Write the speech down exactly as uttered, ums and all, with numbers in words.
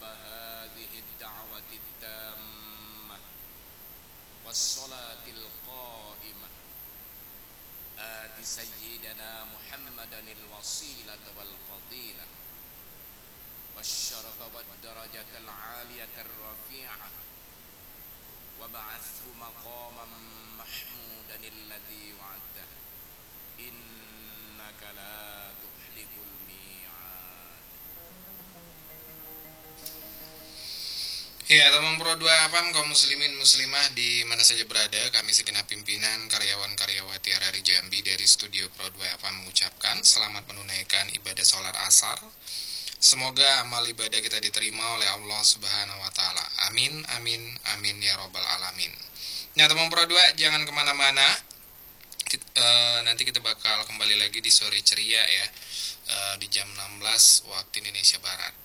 رب هذه الدعوة التامة والصلاة القائمة آت سيدنا محمدا الوسيلة والفضيلة والشرف والدرجة العالية الرفيعة وبعثه مقاما محمودا الذي وعدته إنك لا تخلف الميعاد. Ya, teman Pro dua Apam, kaum muslimin muslimah di mana saja berada, kami segenap pimpinan karyawan-karyawati R R I Jambi dari studio Pro dua Apam mengucapkan selamat menunaikan ibadah sholat asar. Semoga amal ibadah kita diterima oleh Allah Subhanahu wa Ta'ala. Amin, amin, amin ya Robbal Alamin. Nah, teman Pro dua, jangan kemana-mana. E, nanti kita bakal kembali lagi di sore ceria ya, e, di jam enam belas waktu Indonesia Barat.